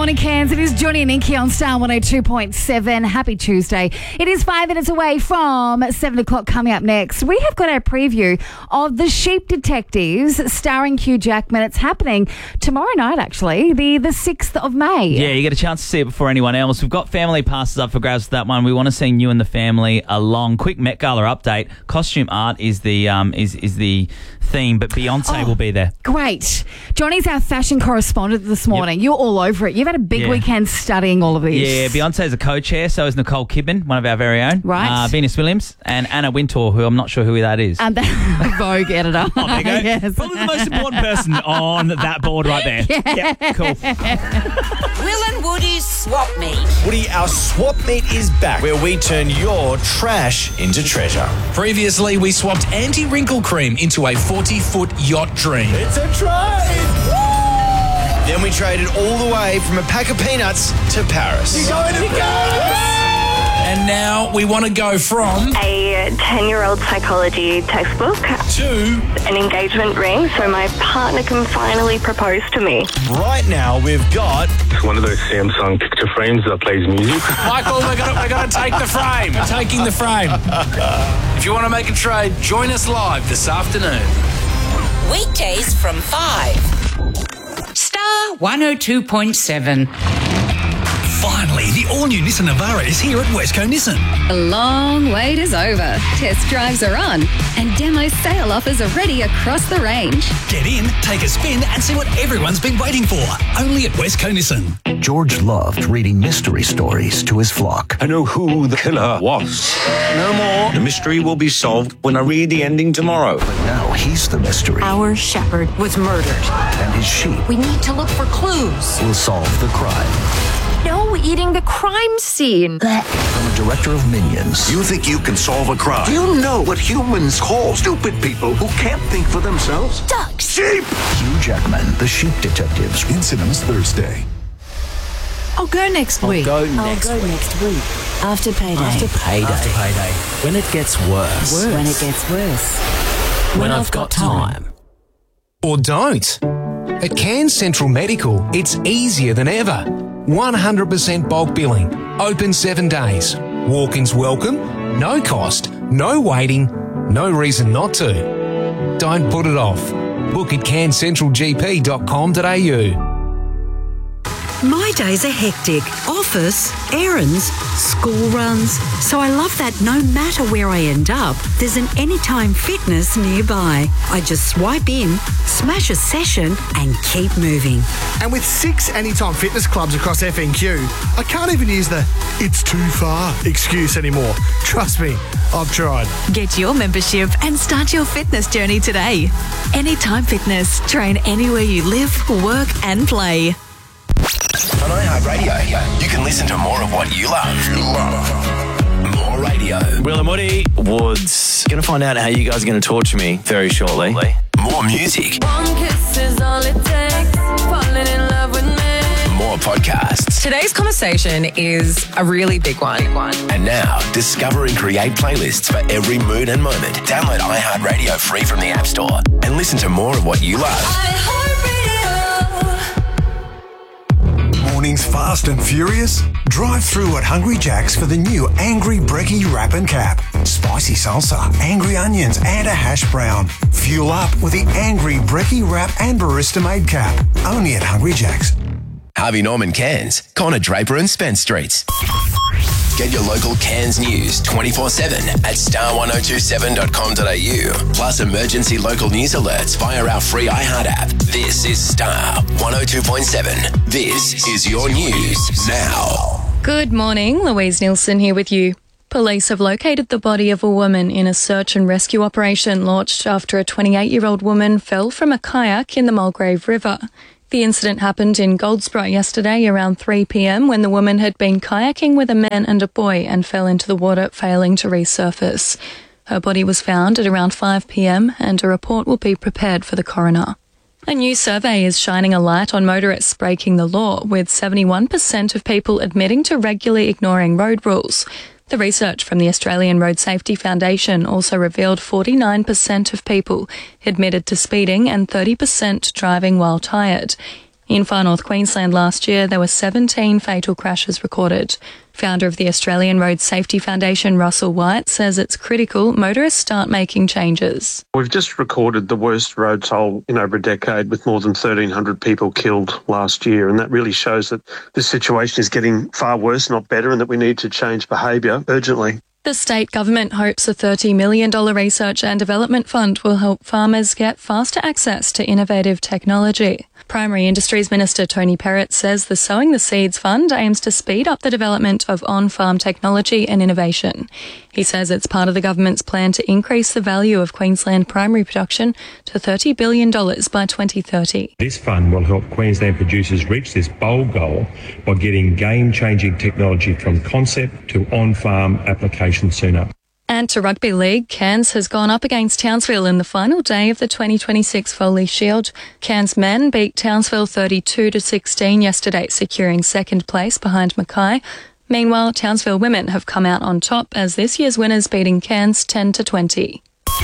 morning, Cairns. It is Johnny and Inky on Star 102.7. Happy Tuesday. It is 5 minutes away from 7 o'clock. Coming up next, we have got our preview of The Sheep Detectives starring Hugh Jackman. It's happening tomorrow night, actually, the 6th of May. Yeah, you get a chance to see it before anyone else. We've got family passes up for grabs for that one. We want to send you and the family along. Quick Met Gala update. Costume art is the theme, but Beyonce will be there. Great. Johnny's our fashion correspondent this morning. Yep. You're all over it. You've had a big weekend studying all of this. Yeah, Beyonce's a co-chair, so is Nicole Kidman, one of our very own. Right. Venus Williams and Anna Wintour, who I'm not sure who that is. The Vogue editor. Oh, there you go. Yes. Probably the most important person on that board right there. Yeah. Cool. Will and Woody's Swap Meet. Woody, our swap meet is back, where we turn your trash into treasure. Previously, we swapped anti-wrinkle cream into a 40-foot yacht dream. It's a trade! Then we traded all the way from a pack of peanuts to Paris. You're going to Paris! And now we want to go from a 10-year-old psychology textbook to an engagement ring so my partner can finally propose to me. Right now, we've got one of those Samsung picture frames that plays music. Michael, we're going to take the frame. We're taking the frame. If you want to make a trade, join us live this afternoon. Weekdays from 5. Star 102.7. Finally, the all-new Nissan Navara is here at Westco Nissan. The long wait is over. Test drives are on and demo sale offers are ready across the range. Get in, take a spin and see what everyone's been waiting for. Only at Westco Nissan. George loved reading mystery stories to his flock. I know who the killer was. No more. The mystery will be solved when I read the ending tomorrow. But now he's the mystery. Our shepherd was murdered. And his sheep We need to look for clues. will solve the crime. No, eating the crime scene. From a director of Minions. You think you can solve a crime? Do you know what humans call stupid people who can't think for themselves? Ducks. Sheep! Hugh Jackman, The Sheep Detectives. In cinemas Thursday. I'll go next week. I'll go next week. After payday. When it gets worse. When it gets worse. When I've got time. Or don't. At Cairns Central Medical, it's easier than ever. 100% bulk billing. Open 7 days. Walk-ins welcome. No cost. No waiting. No reason not to. Don't put it off. Book at cairnscentralgp.com.au. My days are hectic. Office, errands, school runs. So I love that no matter where I end up, there's an Anytime Fitness nearby. I just swipe in, smash a session and keep moving. And with 6 Anytime Fitness clubs across FNQ, I can't even use the "it's too far" excuse anymore. Trust me, I've tried. Get your membership and start your fitness journey today. Anytime Fitness. Train anywhere you live, work and play. On iHeartRadio, you can listen to more of what you love. More radio. Will and Woody Woods. Going to find out how you guys are going to torture me very shortly. More music. One kiss is all it takes. Falling in love with me. More podcasts. Today's conversation is a really big one. And now, discover and create playlists for every mood and moment. Download iHeartRadio free from the App Store and listen to more of what you love. Mornings fast and furious? Drive through at Hungry Jack's for the new Angry Brekkie Wrap and Cap. Spicy salsa, angry onions and a hash brown. Fuel up with the Angry Brekkie Wrap and Barista Made Cap. Only at Hungry Jack's. Harvey Norman Cairns, Connor Draper and Spence Streets. Get your local Cairns news 24/7 at star1027.com.au. Plus emergency local news alerts via our free iHeart app. This is Star 102.7. This is your news now. Good morning, Louise Nielsen here with you. Police have located the body of a woman in a search and rescue operation launched after a 28-year-old woman fell from a kayak in the Mulgrave River. The incident happened in Goldsboro yesterday around 3 p.m. when the woman had been kayaking with a man and a boy and fell into the water, failing to resurface. Her body was found at around 5 p.m. and a report will be prepared for the coroner. A new survey is shining a light on motorists breaking the law, with 71% of people admitting to regularly ignoring road rules. The research from the Australian Road Safety Foundation also revealed 49% of people admitted to speeding and 30% driving while tired. In Far North Queensland last year, there were 17 fatal crashes recorded. Founder of the Australian Road Safety Foundation, Russell White, says it's critical motorists start making changes. We've just recorded the worst road toll in over a decade, with more than 1,300 people killed last year, and that really shows that the situation is getting far worse, not better, and that we need to change behaviour urgently. The state government hopes a $30 million research and development fund will help farmers get faster access to innovative technology. Primary Industries Minister Tony Perrott says the Sowing the Seeds Fund aims to speed up the development of on-farm technology and innovation. He says it's part of the government's plan to increase the value of Queensland primary production to $30 billion by 2030. This fund will help Queensland producers reach this bold goal by getting game-changing technology from concept to on-farm application sooner. And to Rugby League, Cairns has gone up against Townsville in the final day of the 2026 Foley Shield. Cairns men beat Townsville 32-16 yesterday, securing second place behind Mackay. Meanwhile, Townsville women have come out on top as this year's winners beating Cairns 10-20.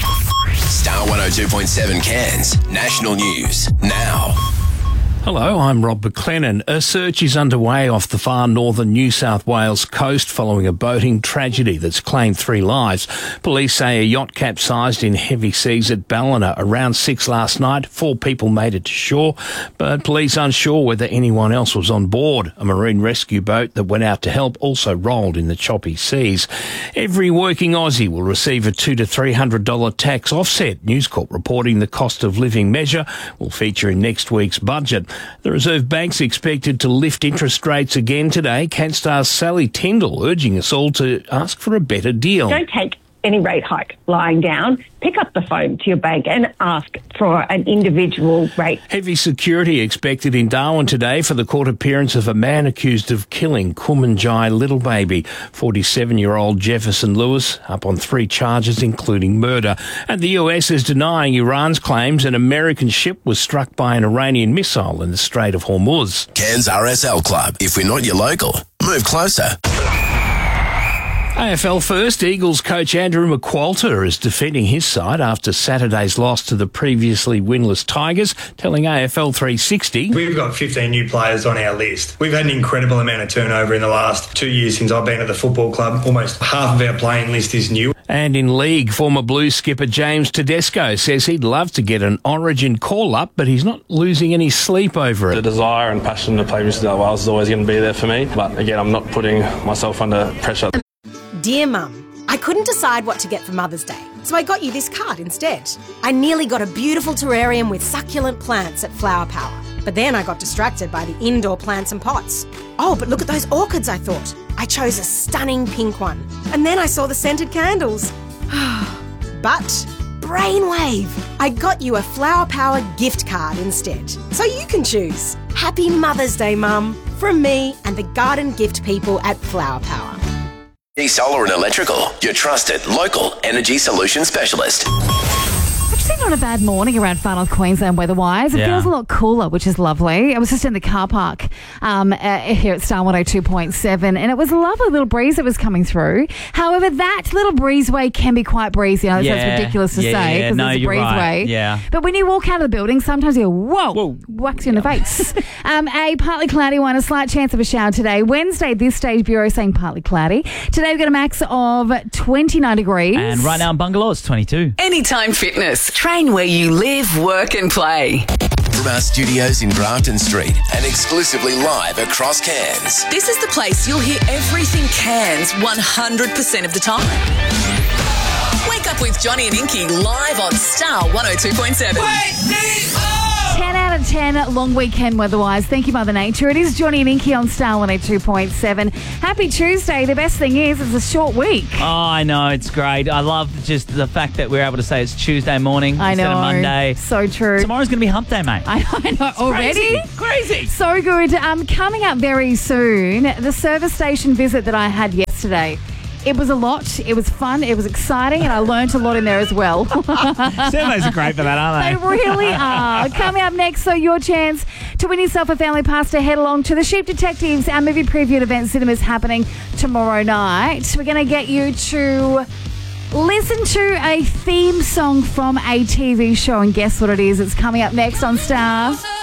Star 102.7 Cairns National News now. Hello, I'm Rob McLennan. A search is underway off the far northern New South Wales coast following a boating tragedy that's claimed 3 lives. Police say a yacht capsized in heavy seas at Ballina around 6 last night. 4 people made it to shore, but police unsure whether anyone else was on board. A marine rescue boat that went out to help also rolled in the choppy seas. Every working Aussie will receive a $200 to $300 tax offset. News Corp reporting the cost of living measure will feature in next week's budget. The Reserve Bank's expected to lift interest rates again today. CanStar's Sally Tyndall urging us all to ask for a better deal. Don't take any rate hike lying down. Pick up the phone to your bank and ask for an individual rate. Heavy security expected in Darwin today for the court appearance of a man accused of killing Kumanjai little baby. 47-year-old Jefferson Lewis up on 3 charges, including murder. And the US is denying Iran's claims an American ship was struck by an Iranian missile in the Strait of Hormuz. Cairns RSL Club. If we're not your local, move closer. AFL first, Eagles coach Andrew McQualter is defending his side after Saturday's loss to the previously winless Tigers, telling AFL 360. We've got 15 new players on our list. We've had an incredible amount of turnover in the last 2 years since I've been at the football club. Almost half of our playing list is new. And in league, former Blues skipper James Tedesco says he'd love to get an Origin call-up, but he's not losing any sleep over it. The desire and passion to play New South Wales is always going to be there for me, but again, I'm not putting myself under pressure. Dear Mum, I couldn't decide what to get for Mother's Day, so I got you this card instead. I nearly got a beautiful terrarium with succulent plants at Flower Power, but then I got distracted by the indoor plants and pots. Oh, but look at those orchids, I thought. I chose a stunning pink one, and then I saw the scented candles. But brainwave! I got you a Flower Power gift card instead, so you can choose. Happy Mother's Day, Mum, from me and the garden gift people at Flower Power. Solar and Electrical, your trusted local energy solution specialist. Actually, not a bad morning around Far North Queensland weather-wise. It feels a lot cooler, which is lovely. I was just in the car park here at Star 102.7, and it was a lovely little breeze that was coming through. However, that little breezeway can be quite breezy. I know that sounds ridiculous to say because it's a breezeway. Right. Yeah. But when you walk out of the building, sometimes you go, whoa, whacks you in the face. A partly cloudy one, a slight chance of a shower today. Wednesday, this stage bureau saying partly cloudy. Today, we've got a max of 29 degrees. And right now in Bungalow, it's 22. Anytime Fitness. Train where you live, work and play. From our studios in Grafton Street and exclusively live across Cairns. This is the place you'll hear everything Cairns 100% of the time. Wake up with Johnny and Inky live on Star 102.7. 10 out of 10 long weekend weather-wise. Thank you, Mother Nature. It is Johnny and Inky on Star 102.7. Happy Tuesday. The best thing is it's a short week. Oh, I know. It's great. I love just the fact that we're able to say it's Tuesday morning instead of Monday. So true. Tomorrow's going to be hump day, mate. I know. It's already? Crazy. So good. Coming up very soon, the service station visit that I had yesterday. It was a lot. It was fun. It was exciting, and I learnt a lot in there as well. Surveys are great for that, aren't they? They really are. Coming up next, so your chance to win yourself a family pass to head along to the Sheep Detectives, our movie preview at Event Cinemas happening tomorrow night. We're going to get you to listen to a theme song from a TV show, and guess what it is? It's coming up next on Star.